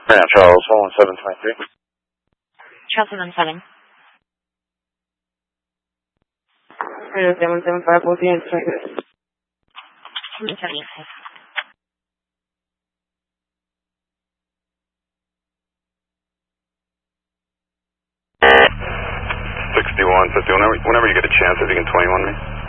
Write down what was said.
Yeah, Charles, 11723. Charles 117. Radio 775, what's the answer? 175. Whenever you get a chance, if you can 21 me.